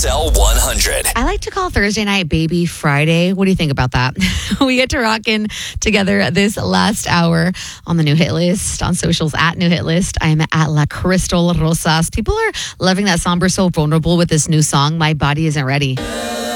XL 100. I like to call Thursday night Baby Friday. What do you think about that? We get to rock in together this last hour on the New Hit List, on socials at New Hit List. I'm at La Crystal Rosas. People are loving that song. We're so vulnerable with this new song, My Body Isn't Ready.